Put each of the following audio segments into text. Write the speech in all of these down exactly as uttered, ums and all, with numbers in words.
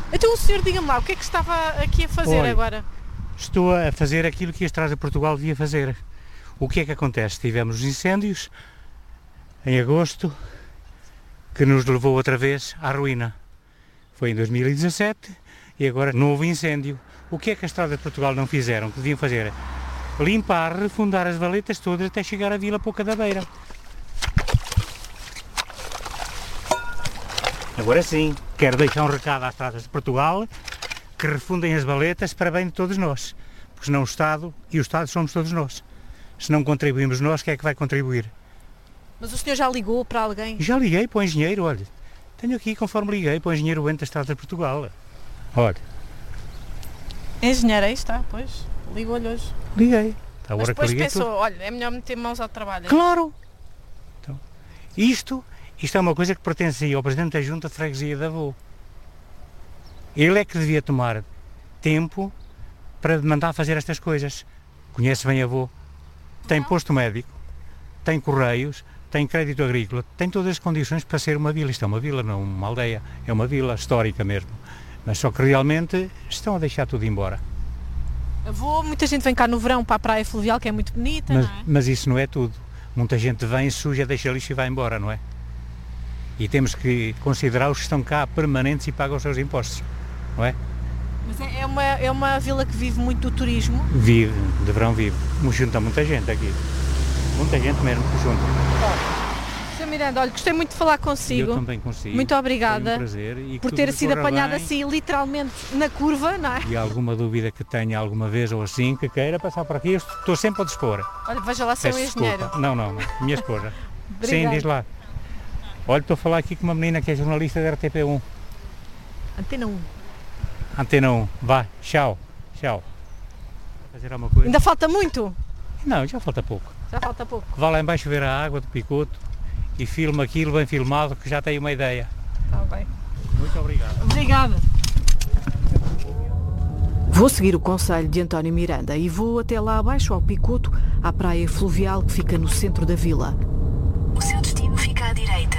Então o senhor, diga-me lá, o que é que estava aqui a fazer Olha, agora? Estou a fazer aquilo que a Estrada de Portugal devia fazer. O que é que acontece? Tivemos incêndios em agosto que nos levou outra vez à ruína. Foi em dois mil e dezassete e agora novo incêndio. O que é que a Estrada de Portugal não fizeram? Que deviam fazer? Limpar, refundar as valetas todas até chegar à Vila Pouca da Beira. Agora sim, quero deixar um recado às Estradas de Portugal que refundem as valetas para bem de todos nós. Porque senão o Estado, e o Estado somos todos nós. Se não contribuímos nós, quem é que vai contribuir? Mas o senhor já ligou para alguém? Já liguei para o engenheiro, olha. Tenho aqui, conforme liguei, para o engenheiro Bento da Estrada de Portugal. Olha. Engenheiro, aí está, pois. Ligou-lhe hoje. Liguei. A Mas hora depois que liguei pensou, tudo. olha, é melhor meter mãos ao trabalho. Claro! Então, isto, isto é uma coisa que pertence aí ao Presidente da Junta de Freguesia da Avô. Ele é que devia tomar tempo para mandar fazer estas coisas. Conhece bem a Avô. Tem posto médico, tem correios, tem crédito agrícola, tem todas as condições para ser uma vila. Isto é uma vila, não uma aldeia. É uma vila histórica mesmo. Mas só que realmente estão a deixar tudo embora. Avô, muita gente vem cá no verão para a praia fluvial, que é muito bonita, Mas, não é? mas isso não é tudo. Muita gente vem, suja, deixa lixo e vai embora, não é? E temos que considerar os que estão cá permanentes e pagam os seus impostos, não é? Mas é, é, uma, é uma vila que vive muito do turismo. Vive, de verão vive. Junta muita gente aqui. Muita gente mesmo que junta. senhor Miranda, olha, gostei muito de falar consigo. Eu também consigo. Muito obrigada. Foi um prazer. E por que ter tudo sido corra apanhada bem. assim, literalmente, na curva, não é? E alguma dúvida que tenha alguma vez ou assim, que queira passar por aqui, eu estou sempre a dispor. Olha, veja lá se é um Peço engenheiro. desculpa. Não, não, não. Minha esposa. Sim, Obrigada. diz lá. Olha, estou a falar aqui com uma menina que é jornalista da R T P um. Antena um. Antena um. Vá, tchau. Tchau. Fazer alguma coisa? Ainda falta muito? Não, já falta pouco. Já falta pouco. Vá lá embaixo ver a água do Picoto e filma aquilo bem filmado, que já tenho uma ideia. Está bem. Muito obrigado. Obrigada. Vou seguir o conselho de António Miranda e vou até lá abaixo ao Picoto, à praia fluvial que fica no centro da vila. O seu destino fica à direita.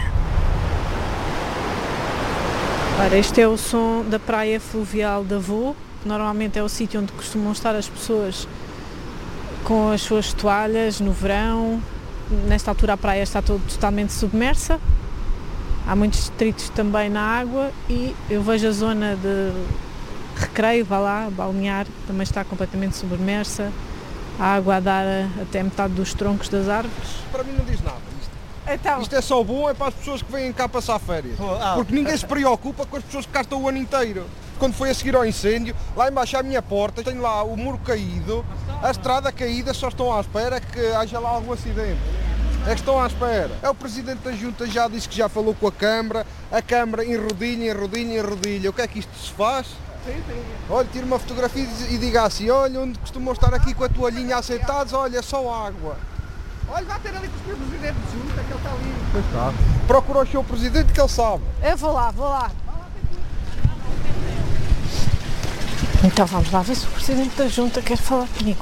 Ora, este é o som da praia fluvial da Avô, que normalmente é o sítio onde costumam estar as pessoas com as suas toalhas no verão. Nesta altura a praia está todo, totalmente submersa, há muitos distritos também na água e eu vejo a zona de recreio, vá lá, balnear, também está completamente submersa, a água a dar até metade dos troncos das árvores. Para mim não diz nada. Isto, Então, isto é só bom, é para as pessoas que vêm cá passar férias. Porque ninguém se preocupa com as pessoas que cá estão o ano inteiro. Quando foi a seguir ao incêndio, lá embaixo à minha porta, tenho lá o muro caído, a estrada caída, só estão à espera que haja lá algum acidente. É que estão à espera. É o Presidente da Junta já disse que já falou com a Câmara, a Câmara enrodilha, enrodilha, enrodilha. O que é que isto se faz? Sim, sim. Olha, tira uma fotografia e diga assim, olha onde costumam estar aqui com a toalhinha assentados, olha, só água. Olha, vai ter ali com o senhor Presidente de Junta, que ele está ali. Pois está. Procura o seu Presidente que ele sabe. eu vou lá, vou lá. Então vamos lá ver se o Presidente da Junta quer falar comigo.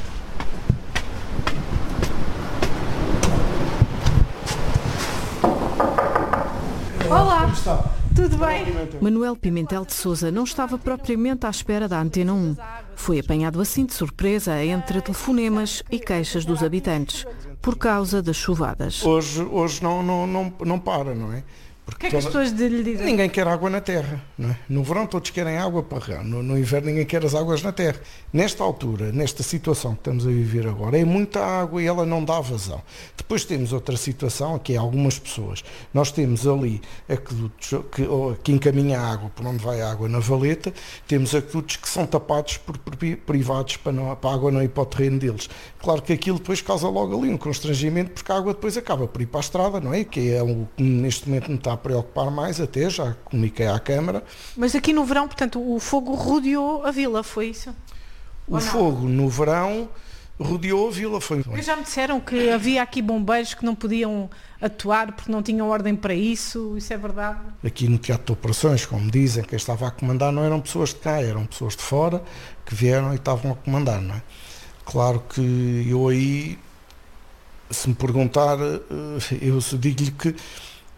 Olá, Como está? tudo bem? Manuel Pimentel de Sousa não estava propriamente à espera da Antena um. Foi apanhado assim de surpresa entre telefonemas e queixas dos habitantes, por causa das chuvadas. Hoje, hoje não, não, não, não para, não é? O que é que as pessoas lhe dizem? Ninguém quer água na terra, não é? No verão todos querem água para regar, no, no inverno ninguém quer as águas na terra. Nesta altura, nesta situação que estamos a viver agora, é muita água e ela não dá vazão. Depois temos outra situação, que é algumas pessoas. Nós temos ali aquedutos que, que encaminham a água por onde vai a água na valeta, temos aquedutos que são tapados por, por privados para, não, para a água não ir para o terreno deles. Claro que aquilo depois causa logo ali um constrangimento, porque a água depois acaba por ir para a estrada, não é? Que é o que neste momento me está a preocupar mais, até já comuniquei à Câmara. Mas aqui no verão, portanto, o fogo rodeou a vila, foi isso? O fogo no verão rodeou a vila. Foi... Mas já me disseram que havia aqui bombeiros que não podiam atuar porque não tinham ordem para isso, isso é verdade? Aqui no Teatro de Operações, como dizem, quem estava a comandar não eram pessoas de cá, eram pessoas de fora que vieram e estavam a comandar, não é? Claro que eu aí, se me perguntar, eu digo-lhe que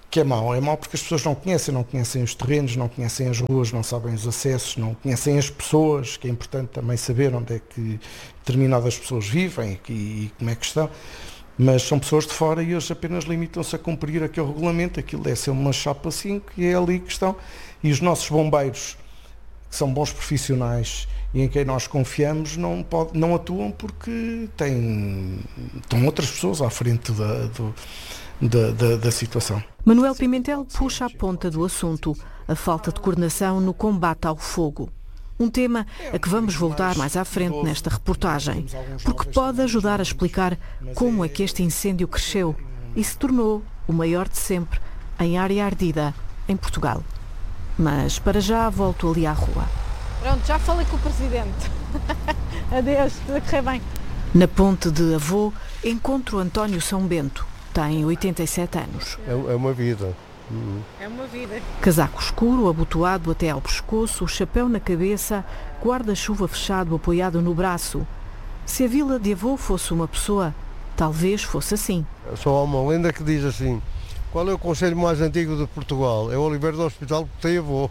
que é mau. É mau porque as pessoas não conhecem, não conhecem os terrenos, não conhecem as ruas, não sabem os acessos, não conhecem as pessoas, que é importante também saber onde é que determinadas pessoas vivem e, e como é que estão. Mas são pessoas de fora e eles apenas limitam-se a cumprir aquele regulamento. Aquilo deve ser uma chapa cinco e é ali que estão. E os nossos bombeiros, que são bons profissionais e em quem nós confiamos, não, pode, não atuam porque têm, estão outras pessoas à frente da, do, da, da, da situação. Manuel Pimentel puxa a ponta do assunto, a falta de coordenação no combate ao fogo. Um tema a que vamos voltar mais à frente nesta reportagem, porque pode ajudar a explicar como é que este incêndio cresceu e se tornou o maior de sempre em área ardida em Portugal. Mas para já volto ali à rua. Pronto, já falei com o Presidente. Adeus, tudo a correr bem. Na ponte de Avô encontro António São Bento. Tem oitenta e sete anos. É, é uma vida. É uma vida. Casaco escuro, abotoado até ao pescoço, chapéu na cabeça, guarda-chuva fechado apoiado no braço. Se a vila de Avô fosse uma pessoa, talvez fosse assim. Só há uma lenda que diz assim: qual é o concelho mais antigo de Portugal? É o Oliveira do Hospital, porque tem Avô.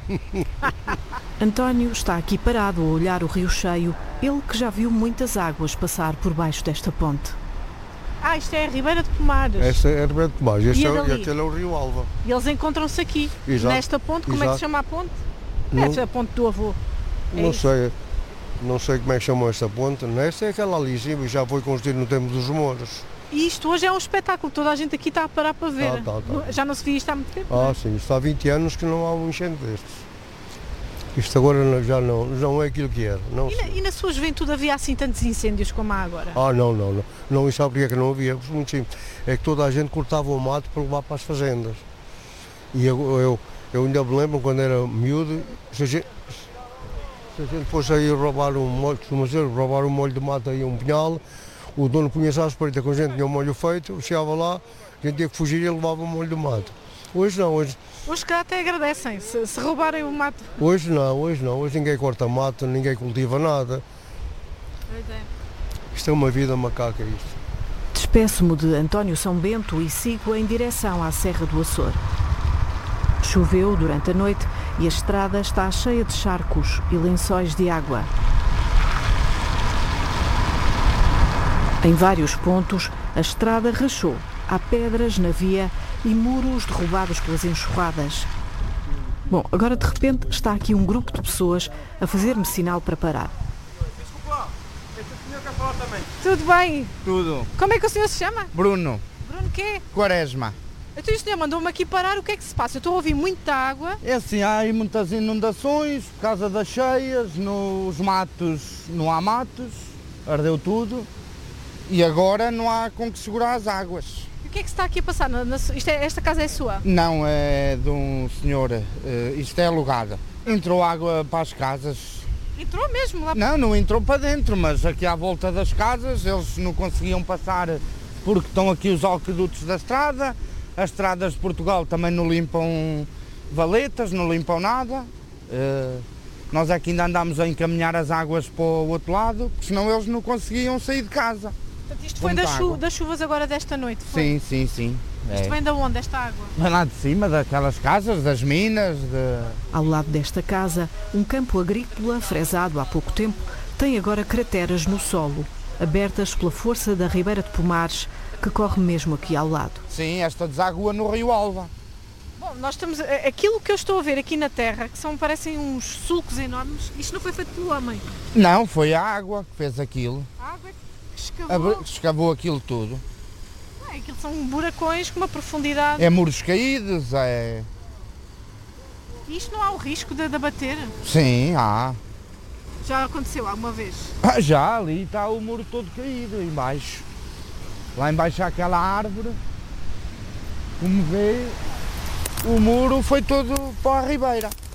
António está aqui parado a olhar o rio cheio, ele que já viu muitas águas passar por baixo desta ponte. Ah, isto é a Ribeira de Pomares. Esta é a Ribeira de Pomares e, este E é, a e dali? aquele é o Rio Alva. E eles encontram-se aqui, Exato. nesta ponte. Como é que Exato. se chama a ponte? Não- Esta é a ponte do Avô. É Não isso? sei, não sei como é que chamam esta ponte. Nesta é aquela ali, sim, já foi construída no tempo dos Mouros. E isto hoje é um espetáculo, toda a gente aqui está a parar para ver. Tá, tá, tá. Já não se via isto há muito tempo. Ah, sim, isto há vinte anos que não há um incêndio destes. Isto agora não- já não, não é aquilo que era. Não E na, sei. e na sua juventude havia assim tantos incêndios como há agora? Ah, não, não, não. Não, e sabe porque é que não havia? Muito simples. É que toda a gente cortava o mato para levar para as fazendas. E eu, eu, eu ainda me lembro quando era miúdo, se a gente, se a gente fosse aí roubar um molho, costuma dizer, roubar um molho de mato aí, um pinhal, o dono punha-se à espreita, quando a gente tinha o molho feito, chegava lá, a gente tinha que fugir e levava o molho de mato. Hoje não, hoje, Hoje cá até agradecem, se, se roubarem o mato. hoje não, hoje não, hoje ninguém corta mato, ninguém cultiva nada. Pois é. Isto é uma vida macaca, isto. Despeço-me de António São Bento e sigo em direção à Serra do Açor. Choveu durante a noite e a estrada está cheia de charcos e lençóis de água. Em vários pontos, a estrada rachou. Há pedras na via e muros derrubados pelas enxurradas. Bom, agora de repente está aqui um grupo de pessoas a fazer-me sinal para parar. Tudo bem? Tudo. Como é que o senhor se chama? Bruno, Bruno quê? Quaresma. Então o senhor mandou-me aqui parar, o que é que se passa? Eu estou a ouvir muita água. É assim, há aí muitas inundações por causa das cheias, nos matos não há matos, ardeu tudo e agora não há com que segurar as águas. E o que é que se está aqui a passar? Na, na, isto é, esta casa é sua? Não, é de um senhor, eh, isto é alugada. Entrou água para as casas. Entrou mesmo lá? Não, não entrou para dentro, mas aqui à volta das casas eles não conseguiam passar porque estão aqui os aquedutos da estrada. As estradas de Portugal também não limpam valetas, não limpam nada. Uh, nós aqui ainda andámos a encaminhar as águas para o outro lado, porque senão eles não conseguiam sair de casa. Portanto, isto foi Muita das, chu água. das chuvas agora desta noite? Foi? Sim, sim, sim. Isto É. vem de onde, esta água? Vem lá de cima, daquelas casas, das minas. De... Ao lado desta casa, um campo agrícola fresado há pouco tempo tem agora crateras no solo, abertas pela força da Ribeira de Pomares, que corre mesmo aqui ao lado. Sim, esta deságua no Rio Alva. Bom, nós estamos... Aquilo que eu estou a ver aqui na terra, que são, parecem uns sulcos enormes, isto não foi feito pelo homem. Não, foi a água que fez aquilo. A água que escavou... Abre- Escavou aquilo tudo. Ah, aquilo são buracões com uma profundidade... É muros caídos, é... E isto não há o risco de, de abater? Sim, há. Já aconteceu alguma vez? Ah, já, ali está o muro todo caído, embaixo. Lá embaixo há aquela árvore. Como vê, o muro foi todo para a ribeira.